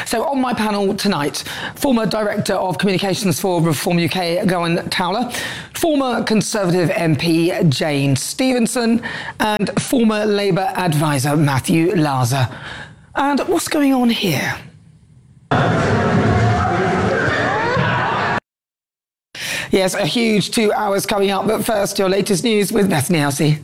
So on my panel tonight, former Director of Communications for Reform UK, Gowan Towler, former Conservative MP, Jane Stevenson, and former Labour advisor, Matthew Laza. And what's going on here? Yes, a huge 2 hours coming up, but first, your latest news with Bethany Elsey.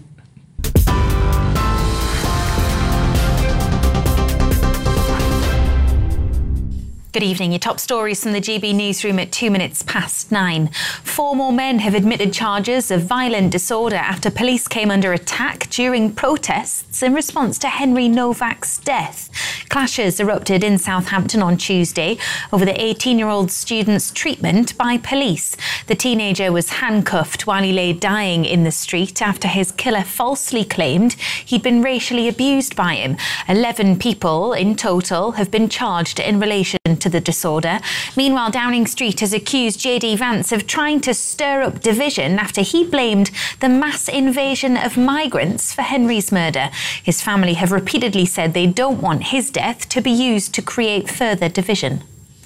Good evening. Your top stories from the GB newsroom at 9:02. 4 more men have admitted charges of violent disorder after police came under attack during protests in response to Henry Novak's death. Clashes erupted in Southampton on Tuesday over the 18-year-old student's treatment by police. The teenager was handcuffed while he lay dying in the street after his killer falsely claimed he'd been racially abused by him. 11 people in total have been charged in relation to the disorder. Meanwhile, Downing Street has accused JD Vance of trying to stir up division after he blamed the mass invasion of migrants for Henry's murder. His family have repeatedly said they don't want his death to be used to create further division.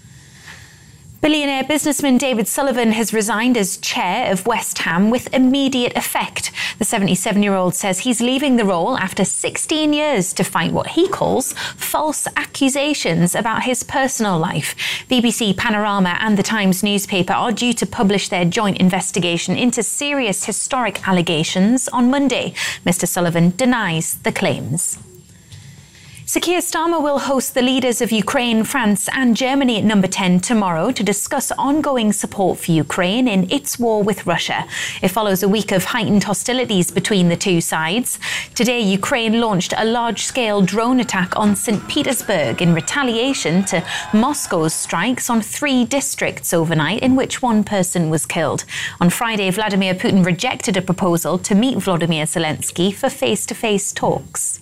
Billionaire businessman David Sullivan has resigned as chair of West Ham with immediate effect. The 77-year-old says he's leaving the role after 16 years to fight what he calls false accusations about his personal life. BBC Panorama and the Times newspaper are due to publish their joint investigation into serious historic allegations on Monday. Mr. Sullivan denies the claims. Sir Keir Starmer will host the leaders of Ukraine, France and Germany at Number 10 tomorrow to discuss ongoing support for Ukraine in its war with Russia. It follows a week of heightened hostilities between the two sides. Today, Ukraine launched a large-scale drone attack on St. Petersburg in retaliation to Moscow's strikes on 3 districts overnight, in which 1 person was killed. On Friday, Vladimir Putin rejected a proposal to meet Volodymyr Zelensky for face-to-face talks.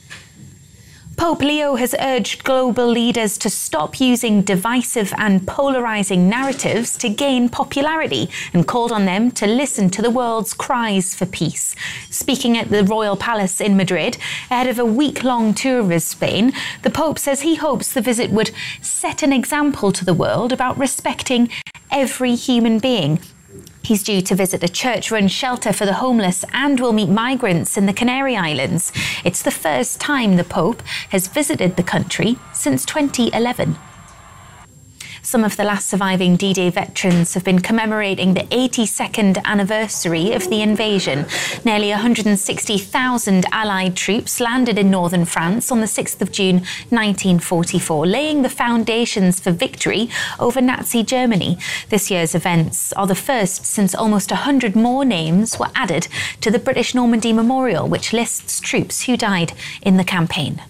Pope Leo has urged global leaders to stop using divisive and polarising narratives to gain popularity and called on them to listen to the world's cries for peace. Speaking at the Royal Palace in Madrid, ahead of a week-long tour of Spain, the Pope says he hopes the visit would set an example to the world about respecting every human being. He's due to visit a church-run shelter for the homeless and will meet migrants in the Canary Islands. It's the first time the Pope has visited the country since 2011. Some of the last surviving D-Day veterans have been commemorating the 82nd anniversary of the invasion. Nearly 160,000 Allied troops landed in northern France on the 6th of June 1944, laying the foundations for victory over Nazi Germany. This year's events are the first since almost 100 more names were added to the British Normandy Memorial, which lists troops who died in the campaign.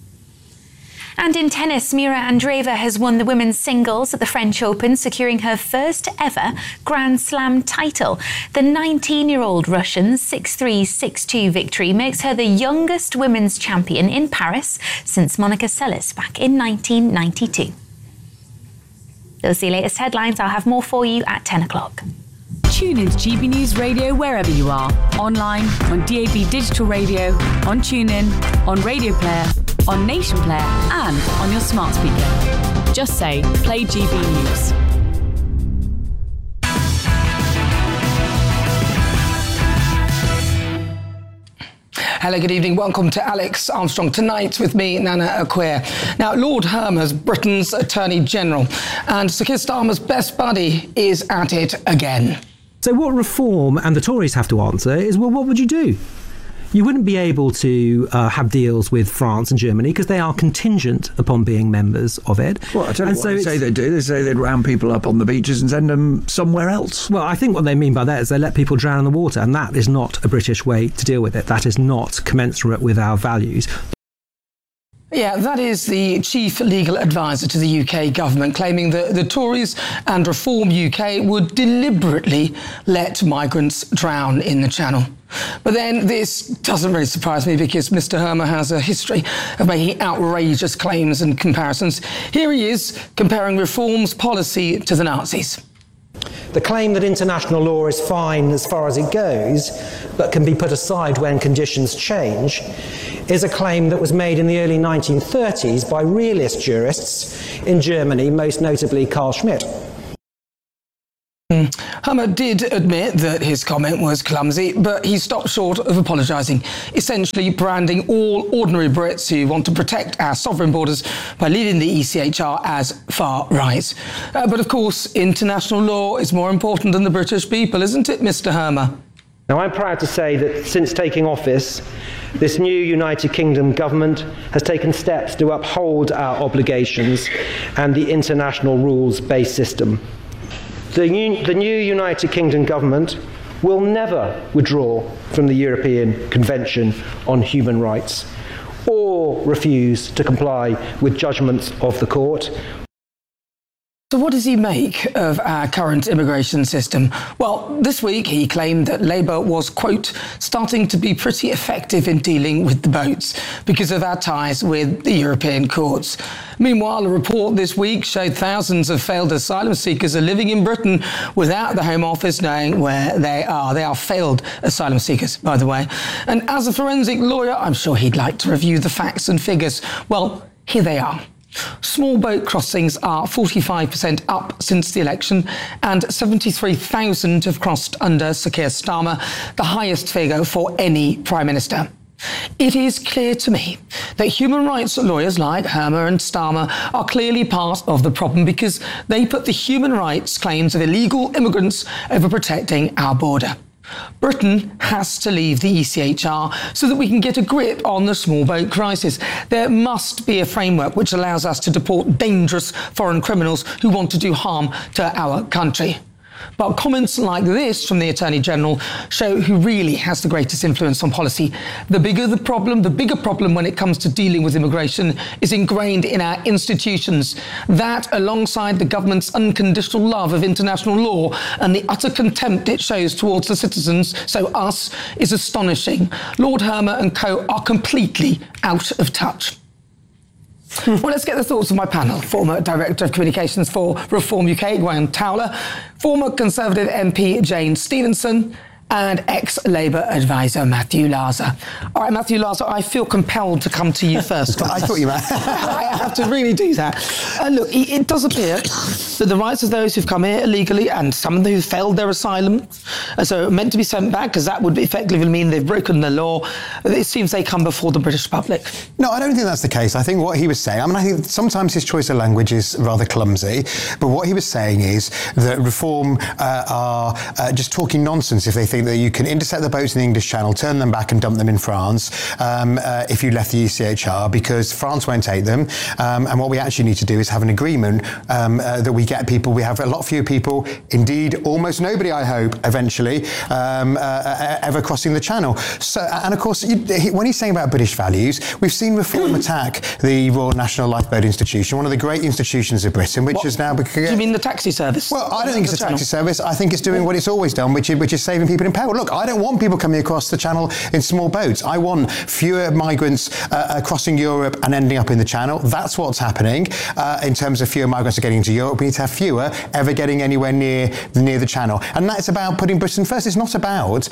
And in tennis, Mira Andreeva has won the women's singles at the French Open, securing her first ever Grand Slam title. The 19-year-old Russian's 6-3, 6-2 victory makes her the youngest women's champion in Paris since Monica Seles back in 1992. Those are the latest headlines. I'll have more for you at 10 o'clock. Tune into GB News Radio wherever you are. Online, on DAB Digital Radio, on TuneIn, on Radio Player, on Nation Player and on your smart speaker. Just say, play GB News. Hello, good evening. Welcome to Alex Armstrong Tonight with me, Nana Acquair. Now, Lord Hermer's Britain's Attorney General, and Sir Keir Starmer's best buddy is at it again. So what Reform and the Tories have to answer is, well, what would you do? You wouldn't be able to have deals with France and Germany because they are contingent upon being members of it. Well, I tell you what they say they do. They say they'd round people up on the beaches and send them somewhere else. Well, I think what they mean by that is they let people drown in the water, and that is not a British way to deal with it. That is not commensurate with our values. Yeah, that is the chief legal advisor to the UK government, claiming that the Tories and Reform UK would deliberately let migrants drown in the Channel. But then this doesn't really surprise me because Mr. Hermer has a history of making outrageous claims and comparisons. Here he is comparing Reform's policy to the Nazis. The claim that international law is fine as far as it goes, but can be put aside when conditions change, is a claim that was made in the early 1930s by realist jurists in Germany, most notably Carl Schmitt. Hermer did admit that his comment was clumsy, but he stopped short of apologising, essentially branding all ordinary Brits who want to protect our sovereign borders by leaving the ECHR as far right. But of course, international law is more important than the British people, isn't it, Mr. Hermer? Now, I'm proud to say that since taking office, this new United Kingdom government has taken steps to uphold our obligations and the international rules-based system. The new United Kingdom government will never withdraw from the European Convention on Human Rights or refuse to comply with judgments of the court. So what does he make of our current immigration system? Well, this week he claimed that Labour was, quote, starting to be pretty effective in dealing with the boats because of our ties with the European courts. Meanwhile, a report this week showed thousands of failed asylum seekers are living in Britain without the Home Office knowing where they are. They are failed asylum seekers, by the way. And as a forensic lawyer, I'm sure he'd like to review the facts and figures. Well, here they are. Small boat crossings are 45% up since the election, and 73,000 have crossed under Sir Keir Starmer, the highest figure for any Prime Minister. It is clear to me that human rights lawyers like Hermer and Starmer are clearly part of the problem because they put the human rights claims of illegal immigrants over protecting our border. Britain has to leave the ECHR so that we can get a grip on the small boat crisis. There must be a framework which allows us to deport dangerous foreign criminals who want to do harm to our country. But comments like this from the Attorney General show who really has the greatest influence on policy. The bigger problem when it comes to dealing with immigration is ingrained in our institutions. That, alongside the government's unconditional love of international law and the utter contempt it shows towards the citizens, so us, is astonishing. Lord Hermer and co are completely out of touch. Well, let's get the thoughts of my panel. Former Director of Communications for Reform UK, Gwen Towler, former Conservative MP Jane Stevenson, and ex-Labour advisor Matthew Laza. All right, Matthew Laza, I feel compelled to come to you first. I thought you might. I have to really do that. Look, it does appear that the rights of those who've come here illegally and some of them who failed their asylum, so meant to be sent back, because that would effectively mean they've broken the law, it seems they come before the British public. No, I don't think that's the case. I think what he was saying, I think sometimes his choice of language is rather clumsy, but what he was saying is that Reform are just talking nonsense if they think that you can intercept the boats in the English Channel, turn them back and dump them in France if you left the ECHR, because France won't take them. And what we actually need to do is have an agreement that we get people, we have a lot fewer people, indeed almost nobody, I hope, eventually, ever crossing the Channel. So, and of course, when he's saying about British values, we've seen Reform attack the Royal National Lifeboat Institution, one of the great institutions of Britain, which is now... Do you mean the taxi service? Well, I don't think it's a taxi service. I think it's doing what it's always done, which is saving people in peril. Look, I don't want people coming across the Channel in small boats. I want fewer migrants crossing Europe and ending up in the Channel. That's what's happening in terms of fewer migrants are getting into Europe. We need to have fewer ever getting anywhere near the Channel. And that's about putting Britain first. It's not about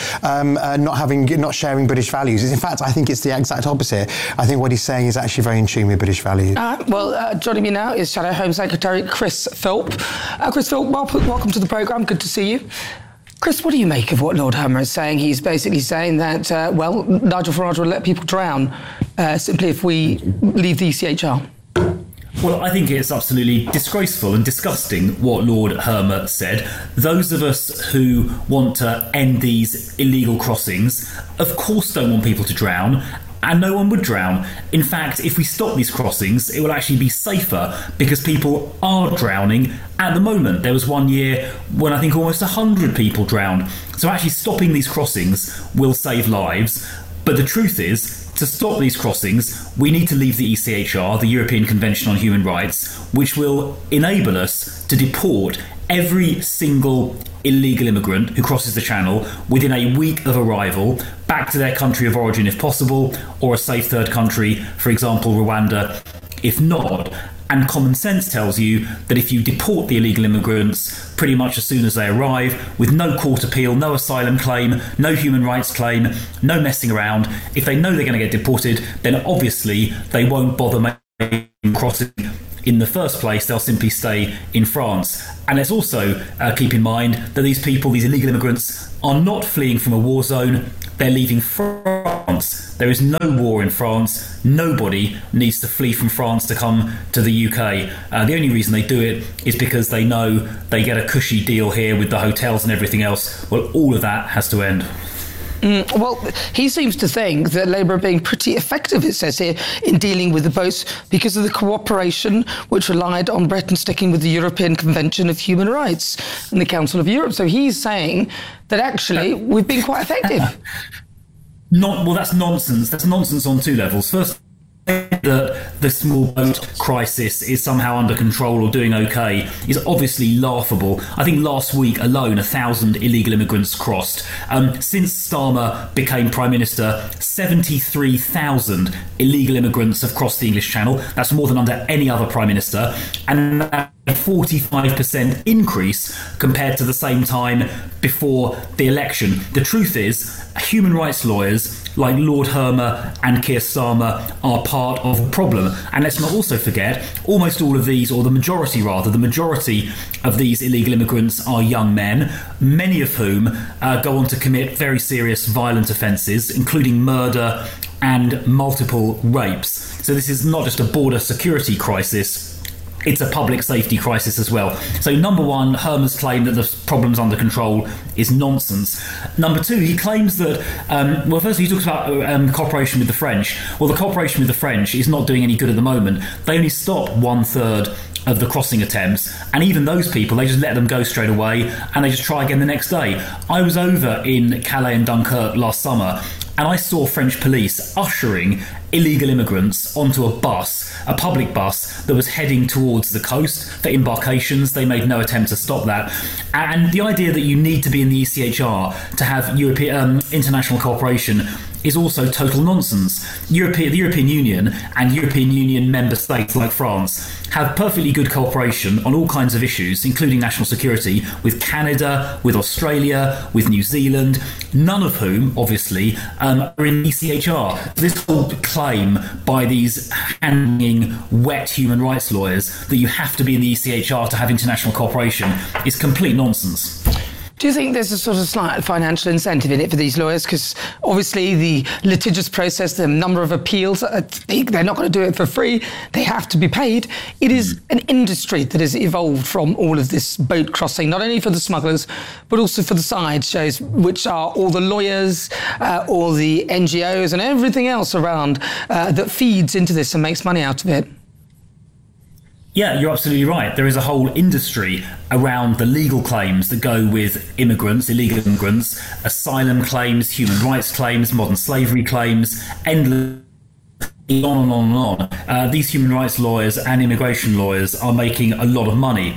not sharing British values. In fact, I think it's the exact opposite. I think what he's saying is actually very in tune with British values. Joining me now is Shadow Home Secretary Chris Philp. Chris Philp, welcome to the programme. Good to see you. Chris, what do you make of what Lord Hermer is saying? He's basically saying that, Nigel Farage will let people drown simply if we leave the ECHR. Well, I think it's absolutely disgraceful and disgusting what Lord Hermer said. Those of us who want to end these illegal crossings, of course, don't want people to drown. And no one would drown. In fact, if we stop these crossings, it will actually be safer because people are drowning at the moment. There was one year when I think almost 100 people drowned. So actually stopping these crossings will save lives. But the truth is, to stop these crossings, we need to leave the ECHR, the European Convention on Human Rights, which will enable us to deport every single illegal immigrant who crosses the Channel within a week of arrival back to their country of origin if possible, or a safe third country, for example Rwanda, if not. And common sense tells you that if you deport the illegal immigrants pretty much as soon as they arrive, with no court appeal, no asylum claim, no human rights claim, no messing around, if they know they're going to get deported, then obviously they won't bother making crossing in the first place. They'll simply stay in France. And let's also keep in mind that these people, these illegal immigrants, are not fleeing from a war zone. They're leaving France. There is no war in France. Nobody needs to flee from France to come to the UK. The only reason they do it is because they know they get a cushy deal here with the hotels and everything else. Well, all of that has to end. Well, he seems to think that Labour are being pretty effective, it says here, in dealing with the boats because of the cooperation which relied on Britain sticking with the European Convention of Human Rights and the Council of Europe. So he's saying that actually we've been quite effective. Well, that's nonsense. That's nonsense on two levels. First, that the small boat crisis is somehow under control or doing okay is obviously laughable. I think last week alone 1,000 illegal immigrants crossed. Since Starmer became Prime Minister, 73,000 illegal immigrants have crossed the English Channel. That's more than under any other Prime Minister, and a 45% increase compared to the same time before the election. The truth is, human rights lawyers like Lord Hermer and Keir Starmer are part of the problem. And let's not also forget, almost all of these, or the majority of these illegal immigrants are young men, many of whom go on to commit very serious violent offences, including murder and multiple rapes. So this is not just a border security crisis, it's a public safety crisis as well. So number one, Hermer's claim that the problem's under control is nonsense. Number two, he claims that, firstly he talks about cooperation with the French. Well, the cooperation with the French is not doing any good at the moment. They only stop 1/3 of the crossing attempts, and even those people, they just let them go straight away and they just try again the next day. I was over in Calais and Dunkirk last summer, and I saw French police ushering illegal immigrants onto a bus, a public bus that was heading towards the coast for embarkations. They made no attempt to stop that. And the idea that you need to be in the ECHR to have European international cooperation is also total nonsense. The European Union and European Union member states like France have perfectly good cooperation on all kinds of issues, including national security, with Canada, with Australia, with New Zealand, none of whom, obviously, are in the ECHR. This whole claim by these hanging, wet human rights lawyers that you have to be in the ECHR to have international cooperation is complete nonsense. Do you think there's a sort of slight financial incentive in it for these lawyers? Because obviously the litigious process, the number of appeals, they're not going to do it for free. They have to be paid. It is an industry that has evolved from all of this boat crossing, not only for the smugglers, but also for the side shows, which are all the lawyers, all the NGOs and everything else around that feeds into this and makes money out of it. Yeah, you're absolutely right. There is a whole industry around the legal claims that go with immigrants, illegal immigrants, asylum claims, human rights claims, modern slavery claims, endless, on and on and on. These human rights lawyers and immigration lawyers are making a lot of money.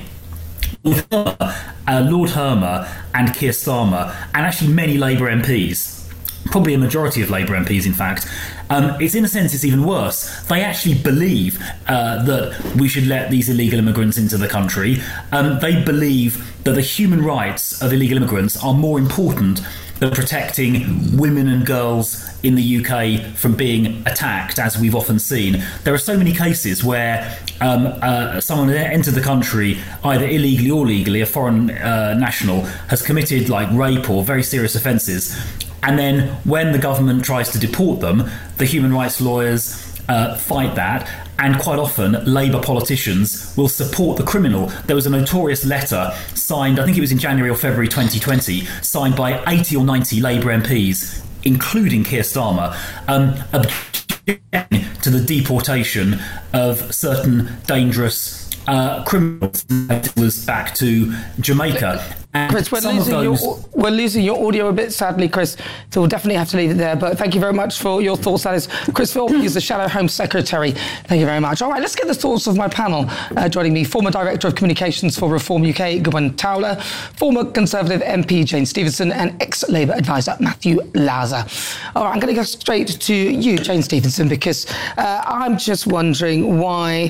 Lord Hermer and Keir Starmer, and actually many Labour MPs, probably a majority of Labour MPs, in fact, it's in a sense, it's even worse. They actually believe that we should let these illegal immigrants into the country. They believe that the human rights of illegal immigrants are more important than protecting women and girls in the UK from being attacked, as we've often seen. There are so many cases where someone entered the country either illegally or legally, a foreign national, has committed like rape or very serious offences. And then when the government tries to deport them, the human rights lawyers fight that, and quite often Labour politicians will support the criminal. There was a notorious letter signed, I think it was in January or February 2020, signed by 80 or 90 Labour MPs, including Keir Starmer, objecting to the deportation of certain dangerous criminals. It was back to Jamaica. Chris, we're losing your audio a bit, sadly, Chris, so we'll definitely have to leave it there. But thank you very much for your thoughts. That is Chris Philp, he's the Shadow Home Secretary. Thank you very much. All right, let's get the thoughts of my panel. Joining me, former Director of Communications for Reform UK, Gwen Towler, former Conservative MP Jane Stevenson, and ex-Labour advisor Matthew Lauser. All right, I'm going to go straight to you, Jane Stevenson, because I'm just wondering why,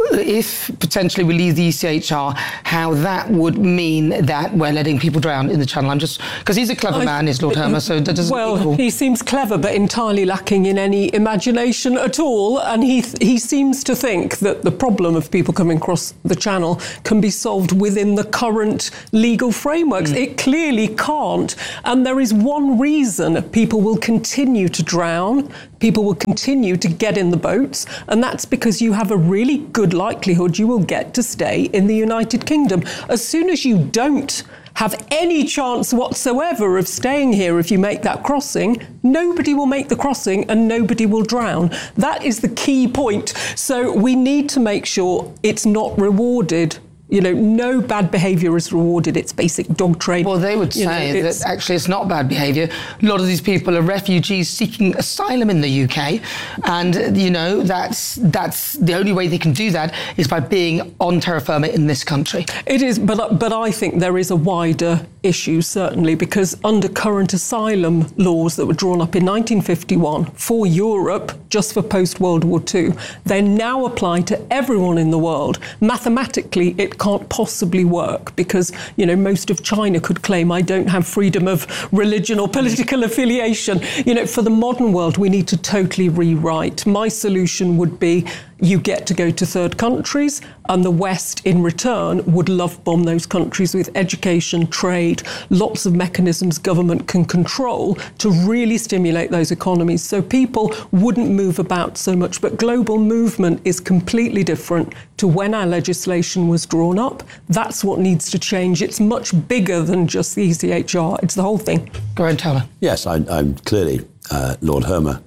if potentially we leave the ECHR, how that would mean that we're letting people drown in the Channel. I'm just, because he's a clever man, is Lord Hermer, so that doesn't equal. He seems clever, but entirely lacking in any imagination at all, and he seems to think that the problem of people coming across the Channel can be solved within the current legal frameworks. It clearly can't, and there is one reason people will continue to drown, people will continue to get in the boats, and that's because you have a really good likelihood you will get to stay in the United Kingdom. As soon as you don't have any chance whatsoever of staying here if you make that crossing, nobody will make the crossing and nobody will drown. That is the key point. So we need to make sure it's not rewarded. You know, no bad behaviour is rewarded. It's basic dog trade. Well, they would say that actually it's not bad behaviour. A lot of these people are refugees seeking asylum in the UK. And, you know, that's the only way they can do that is by being on terra firma in this country. It is, but I think there is a wider issue, certainly, because under current asylum laws that were drawn up in 1951 for Europe, just for post-World War II, they now apply to everyone in the world. Mathematically, it can't possibly work because, you know, most of China could claim I don't have freedom of religion or political affiliation. You know, for the modern world, we need to totally rewrite. My solution would be you get to go to third countries and the West in return would love bomb those countries with education, trade, lots of mechanisms government can control to really stimulate those economies so people wouldn't move about so much. But global movement is completely different to when our legislation was drawn up. That's what needs to change. It's much bigger than just the ECHR. It's the whole thing. Go ahead, Tyler. Yes, I'm clearly Lord Hermer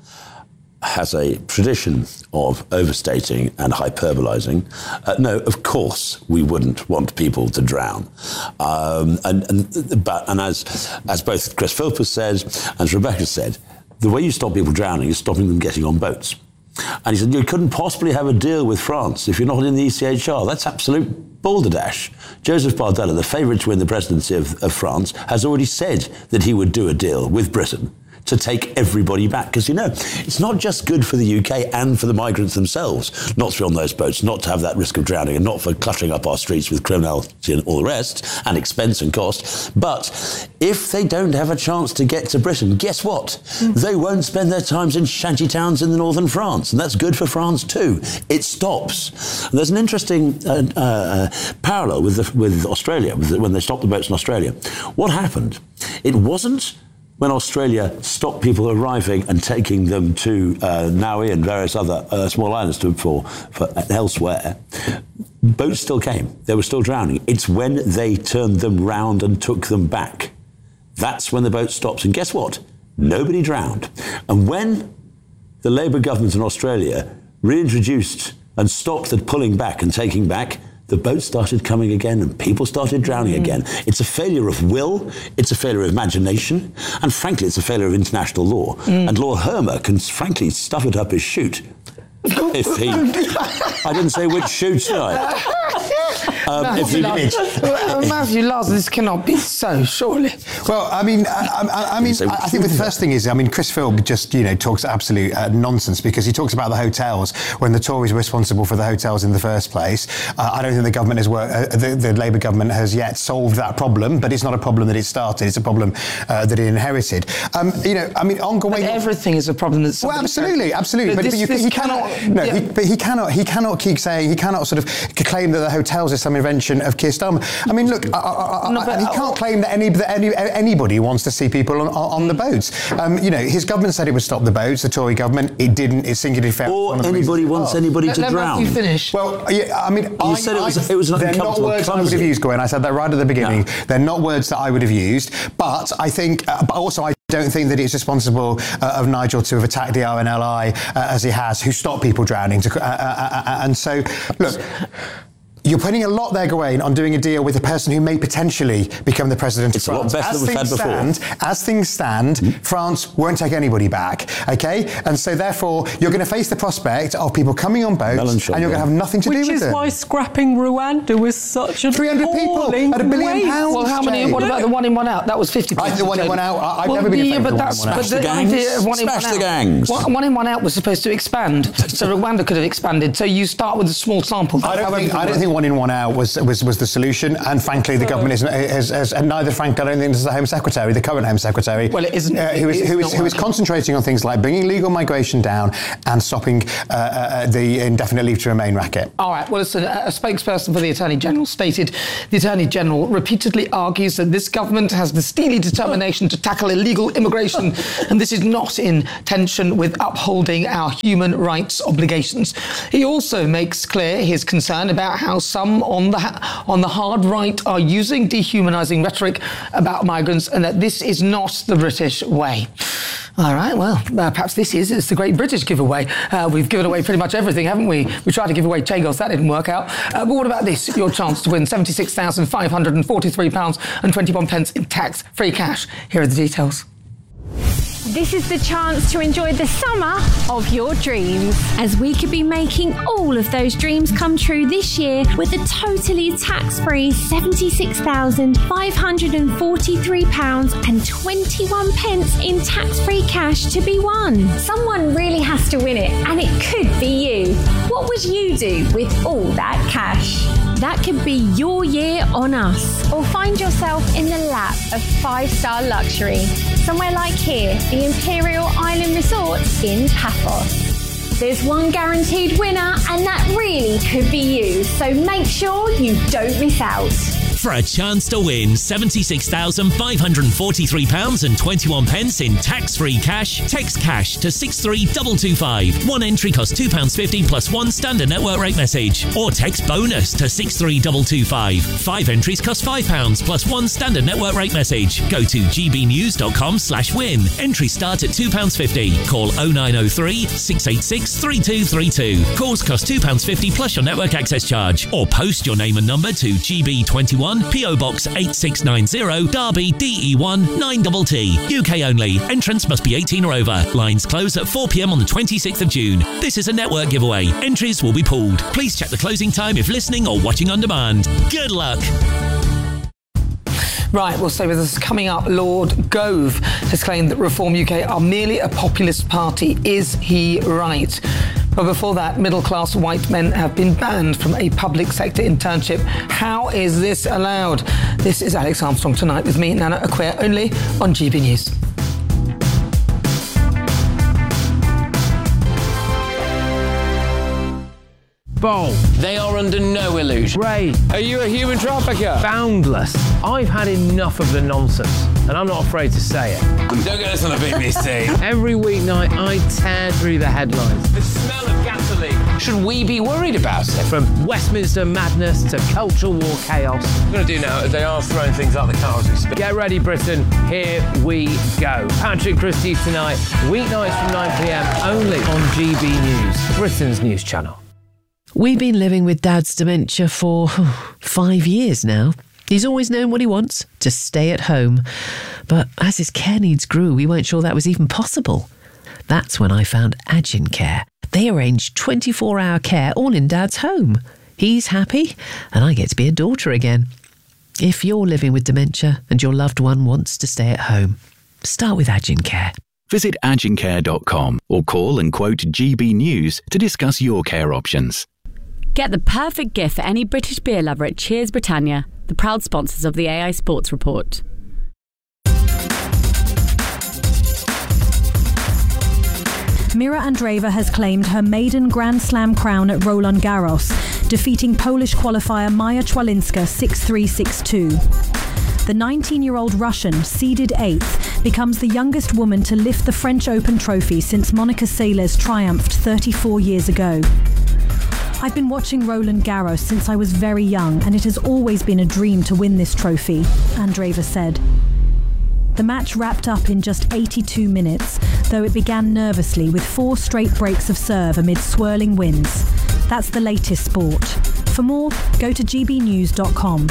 has a tradition of overstating and hyperbolizing. No, of course we wouldn't want people to drown. And as both Chris Philp has said, and as Rebecca said, the way you stop people drowning is stopping them getting on boats. And he said, you couldn't possibly have a deal with France if you're not in the ECHR. That's absolute balderdash. Joseph Bardella, the favourite to win the presidency of France, has already said that he would do a deal with Britain to take everybody back. Because, you know, it's not just good for the UK and for the migrants themselves not to be on those boats, not to have that risk of drowning and not for cluttering up our streets with criminality and all the rest, and expense and cost. But if they don't have a chance to get to Britain, guess what? They won't spend their times in shanty towns in the northern France. And that's good for France too. It stops. And there's an interesting parallel with Australia, when they stopped the boats in Australia. What happened? It wasn't when Australia stopped people arriving and taking them to Naui and various other small islands for elsewhere, boats still came. They were still drowning. It's when they turned them round and took them back. That's when the boat stops. And guess what? Nobody drowned. And when the Labour government in Australia reintroduced and stopped the pulling back and taking back, the boats started coming again and people started drowning again. It's a failure of will, it's a failure of imagination, and frankly, it's a failure of international law. And Lord Hermer can frankly stuff it up his chute. If he... I didn't say which chute, did I? Matthew Lauser, this cannot be so, surely. Well, I think the first thing is, Chris Philp just, talks absolute nonsense because he talks about the hotels when the Tories were responsible for the hotels in the first place. I don't think the government has the Labour government has yet solved that problem, but it's not a problem that it started. It's a problem that it inherited. Ongoing. Everything is a problem that's. Well, absolutely. He cannot keep saying, he cannot sort of claim that the hotels is some invention of Keir Starmer. I mean, look, he can't claim that anybody wants to see people on the boats. His government said it would stop the boats. The Tory government, it didn't. It singularly failed. Or anybody wants anybody to drown. Let you finish. Well, you said it was they're not words I would have used, Gwen. I said that right at the beginning. Yeah. They're not words that I would have used. But I think, I don't think that it's responsible of Nigel to have attacked the RNLI as he has, who stopped people drowning. And so, look. You're putting a lot there, Gawain, on doing a deal with a person who may potentially become the president of France. It's a lot better than we've had before. As things stand, France won't take anybody back, okay? And so therefore, you're going to face the prospect of people coming on boats and you're going to have nothing to do with it. Which is why scrapping Rwanda was such a 300 people at £1 billion. Well, how many? What about the one in, one out? That was 50%. I think the one in, one out. I've never been a fan of the one in, one out. Smash the gangs. Smash the gangs. One in, one out was supposed to expand, so Rwanda could have expanded. So you start with a small sample. I don't think one in, one out was the solution, and frankly, the government has neither. Frankly, I don't think this is the Home Secretary, the current Home Secretary. Well, it isn't. Who is concentrating on things like bringing legal migration down and stopping the indefinite leave to remain racket. All right. Well, listen, a spokesperson for the Attorney General stated the Attorney General repeatedly argues that this government has the steely determination to tackle illegal immigration, and this is not in tension with upholding our human rights obligations. He also makes clear his concern about how some on the hard right are using dehumanising rhetoric about migrants, and that this is not the British way. All right, well, perhaps it's the great British giveaway. We've given away pretty much everything, haven't we? We tried to give away Chagos, that didn't work out. But what about this? Your chance to win £76,543.21 in tax-free cash. Here are the details. This is the chance to enjoy the summer of your dreams, as we could be making all of those dreams come true this year with a totally tax-free £76,543.21 in tax-free cash to be won. Someone really has to win it, and it could be you. What would you do with all that cash? That could be your year on us. Or find yourself in the lap of 5-star luxury, somewhere like here, the Imperial Island Resort in Paphos. There's one guaranteed winner, and that really could be you, so make sure you don't miss out. For a chance to win £76,543.21 in tax-free cash, text cash to 63225. One entry costs £2.50 plus one standard network rate message. Or text bonus to 63225. 5 entries cost £5 plus one standard network rate message. Go to gbnews.com/win. Entries start at £2.50. Call 0903 686 3232. Calls cost £2.50 plus your network access charge. Or post your name and number to GB21 PO Box 8690 Derby DE1 9TT. UK only. Entrance must be 18 or over. Lines close at 4 p.m. on the 26th of June. This is a network giveaway. Entries will be pulled. Please check the closing time if listening or watching on demand. Good luck. Right, we'll stay with us. Coming up, Lord Gove has claimed that Reform UK are merely a populist party. Is he right? But before that, middle-class white men have been banned from a public sector internship. How is this allowed? This is Alex Armstrong Tonight with me, Nana Acquia, only on GB News. Bold. They are under no illusion. Ray, are you a human trafficker? Boundless. I've had enough of the nonsense, and I'm not afraid to say it. Don't get this on the BBC. Every weeknight, I tear through the headlines. The smell of gasoline. Should we be worried about it? From Westminster madness to cultural war chaos. What I'm going to do now is they are throwing things out the car as we speak. Get ready, Britain. Here we go. Patrick Christie's Tonight, weeknights from 9 p.m. only on GB News, Britain's news channel. We've been living with Dad's dementia for 5 years now. He's always known what he wants, to stay at home. But as his care needs grew, we weren't sure that was even possible. That's when I found Agincare. They arrange 24-hour care all in Dad's home. He's happy, and I get to be a daughter again. If you're living with dementia and your loved one wants to stay at home, start with Agincare. Visit agincare.com or call and quote GB News to discuss your care options. Get the perfect gift for any British beer lover at Cheers Britannia, the proud sponsors of the AI Sports Report. Mira Andreeva has claimed her maiden Grand Slam crown at Roland Garros, defeating Polish qualifier Maja Chwalinska 6-3, 6-2. The 19-year-old Russian, seeded 8th, becomes the youngest woman to lift the French Open trophy since Monica Seles triumphed 34 years ago. I've been watching Roland Garros since I was very young, and it has always been a dream to win this trophy, Andreeva said. The match wrapped up in just 82 minutes, though it began nervously with 4 straight breaks of serve amid swirling winds. That's the latest sport. For more, go to gbnews.com.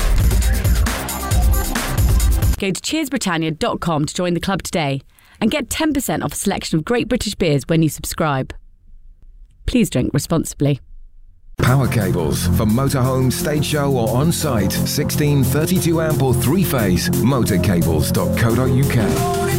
Go to cheersbritannia.com to join the club today and get 10% off a selection of great British beers when you subscribe. Please drink responsibly. Power cables for motorhome, stage show or on-site. 16, 32 amp or 3-phase. Motorcables.co.uk.